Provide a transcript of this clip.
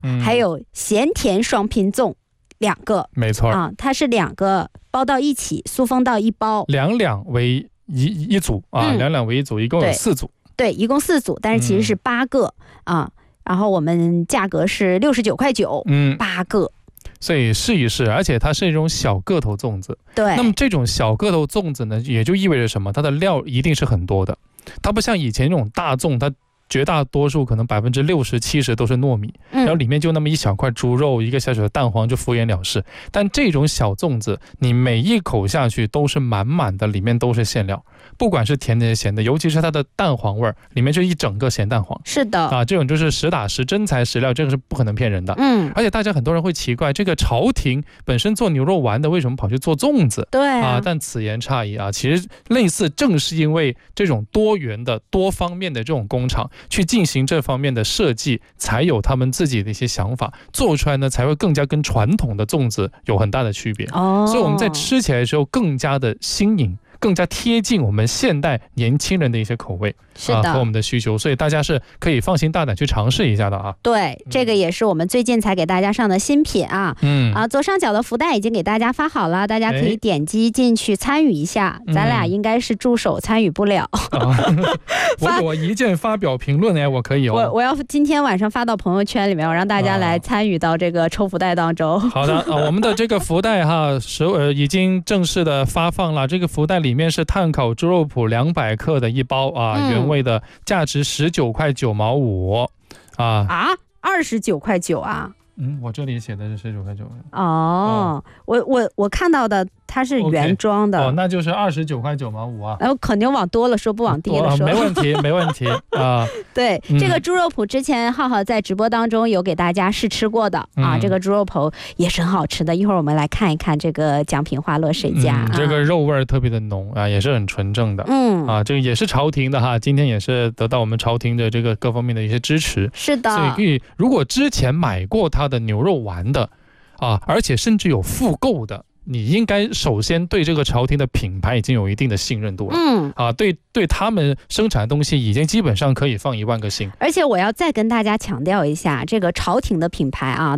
还有咸甜双拼粽2个， 没错啊，它是2个包到一起，塑封到1包 ，2两为一组啊，2两为一组，一共有4组。 对，一共4组，但是其实是8个啊。然后我们价格是69.9块，8个。 所以试一试，而且它是一种小个头粽子。 对， 那么这种小个头粽子呢，也就意味着什么？它的料一定是很多的，它不像以前那种大粽，它绝大多数可能60%、70%都是糯米，然后里面就那么一小块猪肉，一个小小的蛋黄就敷衍了事。但这种小粽子，你每一口下去都是满满的，里面都是馅料，不管是甜的咸的，尤其是它的蛋黄味儿，里面就一整个咸蛋黄。 是的啊，这种就是实打实真材实料，这个是不可能骗人的。而且大家很多人会奇怪，这个朝廷本身做牛肉丸的，为什么跑去做粽子？ 对但此言差矣啊。其实类似正是因为这种多元的、多方面的这种工厂去进行这方面的设计，才有他们自己的一些想法，做出来呢才会更加跟传统的粽子有很大的区别。所以我们在吃起来的时候更加的新颖，更加贴近我们现代年轻人的一些口味， 是的， 和我们的需求，所以大家是可以放心大胆去尝试一下的啊。 对，这个也是我们最近才给大家上的新品啊。左上角的福袋已经给大家发好了，大家可以点击进去参与一下。咱俩应该是助手，参与不了。 我一键发表评论哎，我可以哦。 我要今天晚上发到朋友圈里面，我让大家来参与到这个抽福袋当中。 好的我们的这个福袋已经正式的发放了。这个福袋里面是炭烤猪肉脯200克的一包啊，原味的，价值19.9块啊。 29.9块啊。 我这里写的是19.9块。 我看到的它是原装的。 那就是29.9块啊。 然后肯定往多了说，不往低了说。 没问题没问题啊。 对，这个猪肉脯之前浩浩在直播当中有给大家试吃过的啊，这个猪肉脯也是很好吃的。一会儿我们来看一看这个奖品花落谁家。 这个肉味特别的浓啊，也是很纯正的。这个也是朝廷的哈，今天也是得到我们朝廷的这个各方面的一些支持。 是的， 所以如果之前买过它的牛肉丸的而且甚至有复购的，你应该首先对这个朝廷的品牌已经有一定的信任度了。对他们生产的东西已经基本上可以放1万个心。 而且我要再跟大家强调一下，这个朝廷的品牌